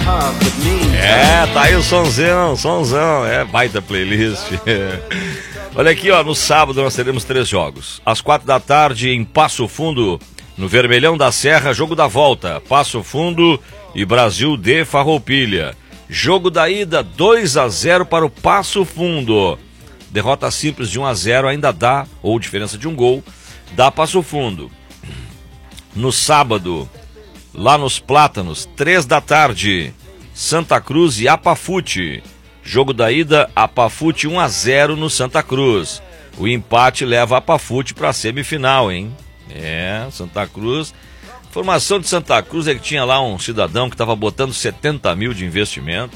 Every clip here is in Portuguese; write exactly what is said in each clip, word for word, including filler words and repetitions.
É, tá aí o sonzão, sonzão, é baita playlist. Olha aqui, ó, no sábado nós teremos três jogos. Às quatro da tarde em Passo Fundo, no Vermelhão da Serra, jogo da volta, Passo Fundo e Brasil de Farroupilha. Jogo da ida, dois a zero para o Passo Fundo. Derrota simples de um a zero ainda dá, ou diferença de um gol, dá Passo Fundo. No sábado, lá nos Plátanos, três da tarde, Santa Cruz e Apafute. Jogo da ida, Apafute um a zero no Santa Cruz. O empate leva Apafute para a semifinal, hein? É, Santa Cruz. Formação de Santa Cruz é que tinha lá um cidadão que estava botando setenta mil de investimento.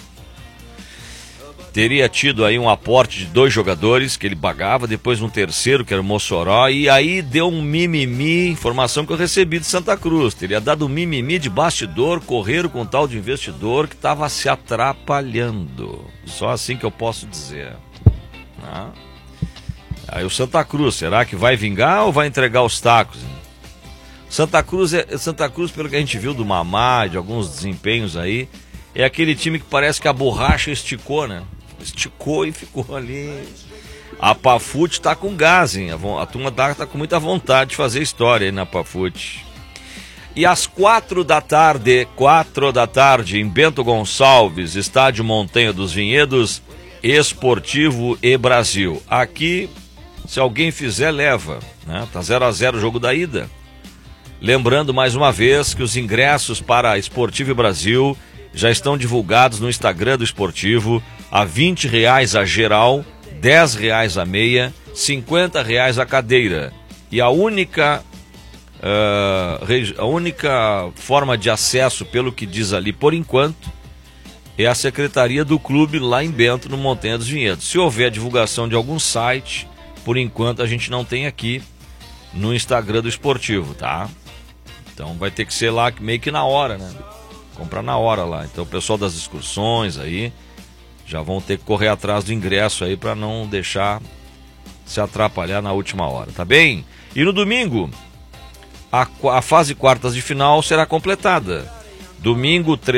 Teria tido aí um aporte de dois jogadores que ele pagava, depois um terceiro que era o Mossoró, e aí deu um mimimi, informação que eu recebi de Santa Cruz. Teria dado um mimimi de bastidor, correram com um tal de investidor que estava se atrapalhando. Só assim que eu posso dizer. Ah. Aí o Santa Cruz, será que vai vingar ou vai entregar os tacos? Santa Cruz, é, Santa Cruz, pelo que a gente viu do Mamá, de alguns desempenhos aí, é aquele time que parece que a borracha esticou, né? Esticou e ficou ali. A Pafute tá com gás, hein? A, a turma tá, tá com muita vontade de fazer história aí na Pafute. E às quatro da tarde, quatro da tarde, em Bento Gonçalves, estádio Montanha dos Vinhedos, Esportivo e Brasil. Aqui, se alguém fizer, leva, né? Tá zero a zero o jogo da ida. Lembrando mais uma vez que os ingressos para Esportivo e Brasil já estão divulgados no Instagram do Esportivo, a vinte reais a geral, dez reais a meia, cinquenta reais a cadeira. E a única, uh, a única forma de acesso, pelo que diz ali por enquanto, é a secretaria do clube lá em Bento, no Montanha dos Vinhedos. Se houver divulgação de algum site, por enquanto a gente não tem aqui no Instagram do Esportivo, tá? Então vai ter que ser lá meio que na hora, né? Comprar na hora lá. Então o pessoal das excursões aí já vão ter que correr atrás do ingresso aí para não deixar se atrapalhar na última hora, tá bem? E no domingo, a, a fase quartas de final será completada. Domingo,